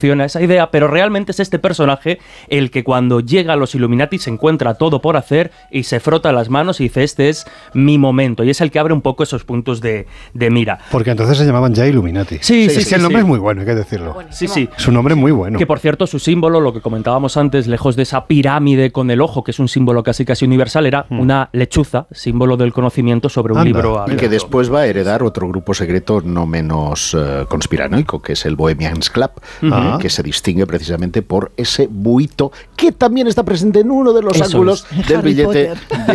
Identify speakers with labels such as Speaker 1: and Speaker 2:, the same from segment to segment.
Speaker 1: a esa idea, pero realmente es este personaje el que cuando llega a los Illuminati se encuentra todo por hacer y se frota las manos y dice, este es mi momento, y es el que abre un poco esos puntos de mira.
Speaker 2: Porque entonces se llamaban ya Illuminati.
Speaker 1: Sí,
Speaker 2: es que el nombre es muy bueno, hay que decirlo.
Speaker 1: Sí.
Speaker 2: Su nombre es muy bueno.
Speaker 1: Que por cierto, su símbolo, lo que comentábamos antes, lejos de esa pirámide con el ojo, que es un símbolo casi universal, era una lechuza, símbolo del conocimiento sobre un libro abierto.
Speaker 3: Y que después va a heredar otro grupo secreto no menos conspiranoico, que es el Bohemians Club, que se distingue precisamente por ese buito que también está presente en uno de los ángulos del billete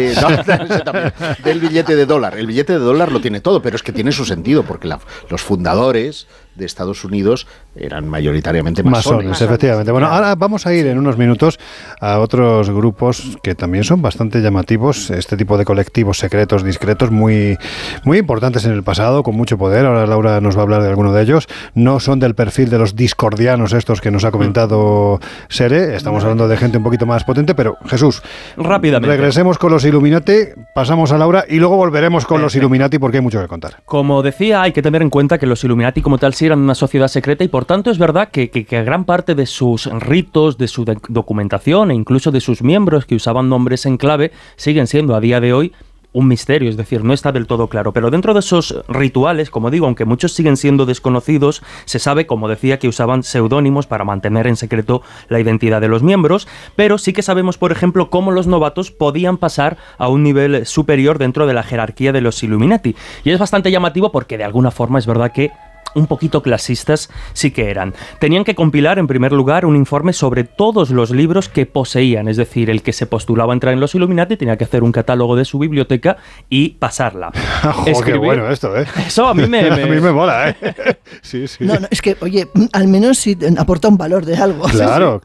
Speaker 3: del billete de dólar. El billete de dólar lo tiene todo, pero es que tiene su sentido, porque los fundadores de Estados Unidos eran mayoritariamente masones.
Speaker 2: Efectivamente. Bueno, ahora vamos a ir en unos minutos a otros grupos que también son bastante llamativos, este tipo de colectivos secretos, discretos, muy, muy importantes en el pasado, con mucho poder. Ahora Laura nos va a hablar de alguno de ellos. No son del perfil de los discordianos estos que nos ha comentado Sere. Estamos hablando de gente un poquito más potente, pero Jesús,
Speaker 1: rápidamente
Speaker 2: regresemos con los Illuminati, pasamos a Laura y luego volveremos con los Illuminati porque hay mucho que contar.
Speaker 1: Como decía, hay que tener en cuenta que los Illuminati como tal sí eran una sociedad secreta y por tanto es verdad que gran parte de sus ritos, de su documentación e incluso de sus miembros que usaban nombres en clave siguen siendo a día de hoy un misterio, es decir, no está del todo claro. Pero dentro de esos rituales, como digo, aunque muchos siguen siendo desconocidos, se sabe, como decía, que usaban seudónimos para mantener en secreto la identidad de los miembros, pero sí que sabemos, por ejemplo, cómo los novatos podían pasar a un nivel superior dentro de la jerarquía de los Illuminati. Y es bastante llamativo porque de alguna forma es verdad que un poquito clasistas sí que eran. Tenían que compilar, en primer lugar, un informe sobre todos los libros que poseían, es decir, el que se postulaba a entrar en los Illuminati tenía que hacer un catálogo de su biblioteca y pasarla.
Speaker 2: Qué bueno esto, ¿eh?
Speaker 1: Eso a mí me
Speaker 2: mola, ¿eh? Sí.
Speaker 4: No, es que, oye, al menos sí aporta un valor de algo.
Speaker 2: Claro.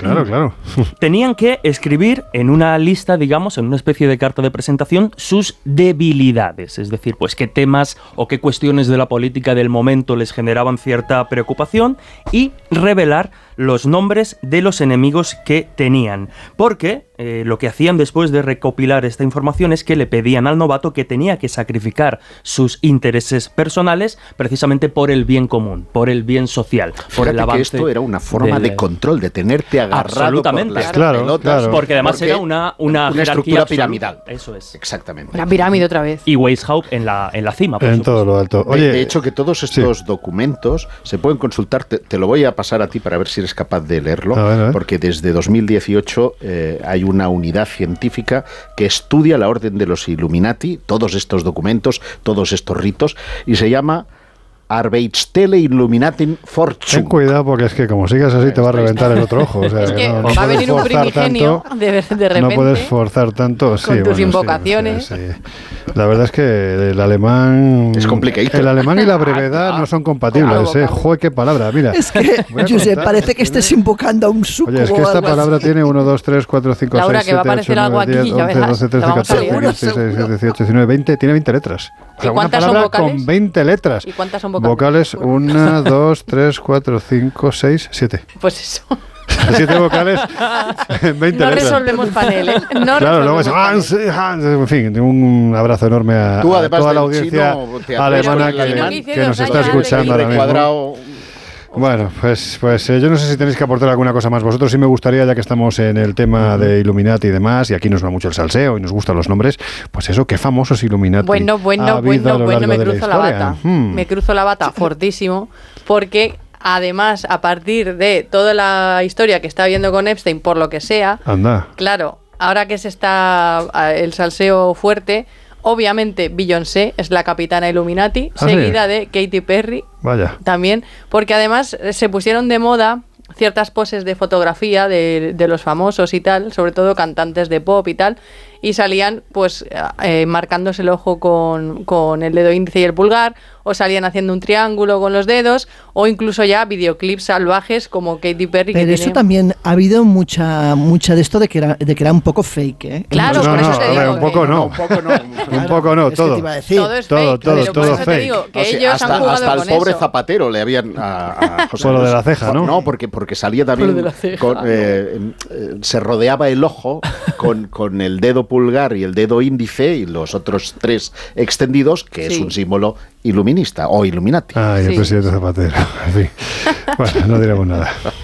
Speaker 1: Tenían que escribir en una lista, digamos, en una especie de carta de presentación, sus debilidades, es decir, pues qué temas o qué cuestiones de la política del momento les generaban cierta preocupación y revelar los nombres de los enemigos que tenían. Porque lo que hacían después de recopilar esta información es que le pedían al novato que tenía que sacrificar sus intereses personales precisamente por el bien común, por el bien social, por el avance.
Speaker 3: Que esto era una forma de control, de tenerte agarrado por las pelotas.
Speaker 1: Porque además era una
Speaker 3: estructura piramidal.
Speaker 1: Eso es.
Speaker 3: Exactamente.
Speaker 5: Una pirámide otra vez.
Speaker 1: Y Weishaupt en la cima, por
Speaker 2: en
Speaker 1: supuesto.
Speaker 2: todo lo alto.
Speaker 3: Oye, de hecho, que todos estos documentos se pueden consultar, te lo voy a pasar a ti para ver si eres capaz de leerlo,
Speaker 2: a ver.
Speaker 3: Porque desde 2018 hay una unidad científica que estudia la orden de los Illuminati, todos estos documentos, todos estos ritos, y se llama Arbeitsstelle Illuminating Fortune.
Speaker 2: Ten cuidado porque es que como sigas así te va a reventar el otro ojo. O sea,
Speaker 5: es que
Speaker 2: no
Speaker 5: va a venir un primigenio de repente.
Speaker 2: No puedes forzar tanto.
Speaker 5: Con tus invocaciones.
Speaker 2: Sí. La verdad es que el alemán...
Speaker 3: Es complicado.
Speaker 2: El alemán y la brevedad no son compatibles. Joder, qué palabra. Mira.
Speaker 4: Es que, Josep, parece que estés invocando a un sucubo.
Speaker 2: Oye, es que esta palabra tiene 1, 2, 3, 4, 5,
Speaker 5: Laura,
Speaker 2: 6,
Speaker 5: que va a
Speaker 2: 7, 8,
Speaker 5: aparecer
Speaker 2: 9,
Speaker 5: algo aquí,
Speaker 2: 10,
Speaker 5: ya
Speaker 2: 11,
Speaker 5: verás.
Speaker 2: 12, 13, 14, 15, 16, 17, 18, 19, 20. Tiene 20 letras. O sea,
Speaker 5: ¿Y cuántas
Speaker 2: una
Speaker 5: son
Speaker 2: palabra
Speaker 5: vocales?
Speaker 2: con 20 letras.
Speaker 5: ¿Y cuántas son vocales?
Speaker 2: Vocales 1, 2, 3, 4, 5, 6, 7.
Speaker 5: Pues eso.
Speaker 2: 7 vocales en 20
Speaker 5: no
Speaker 2: letras.
Speaker 5: Resolvemos panel, ¿eh? No
Speaker 2: claro, luego es
Speaker 5: Hans.
Speaker 2: En fin, un abrazo enorme a toda la audiencia alemana que nos está escuchando ahora mismo. Bueno, pues yo no sé si tenéis que aportar alguna cosa más. Vosotros sí me gustaría, ya que estamos en el tema de Illuminati y demás, y aquí nos va mucho el salseo y nos gustan los nombres, pues eso, qué famosos Illuminati.
Speaker 5: Bueno, me cruzo la bata. Me cruzo la bata fortísimo, porque además, a partir de toda la historia que está habiendo con Epstein, por lo que sea, claro, ahora que se está el salseo fuerte, obviamente Beyoncé es la capitana Illuminati, seguida de Katy Perry.
Speaker 2: Vaya.
Speaker 5: También, porque además se pusieron de moda ciertas poses de fotografía de los famosos y tal, sobre todo cantantes de pop y tal, y salían pues marcándose el ojo con el dedo índice y el pulgar, o salían haciendo un triángulo con los dedos, o incluso ya videoclips salvajes como Katy Perry.
Speaker 4: Pero eso también ha habido mucha de esto de que era un poco fake, ¿eh?
Speaker 5: Claro, por eso te digo.
Speaker 2: Un poco no. Un poco no, todo.
Speaker 5: Todo es fake.
Speaker 2: Todo fake.
Speaker 5: Te digo que ellos han jugado
Speaker 3: hasta
Speaker 5: con
Speaker 3: el pobre
Speaker 5: eso.
Speaker 3: Zapatero le habían a José
Speaker 2: Por lo de la ceja, ¿no?
Speaker 3: No, porque salía también se rodeaba el ojo con el dedo pulgar y el dedo índice y los otros 3 extendidos, que es un símbolo iluminista o Illuminati.
Speaker 2: El presidente Zapatero. En fin. Bueno, no diremos nada.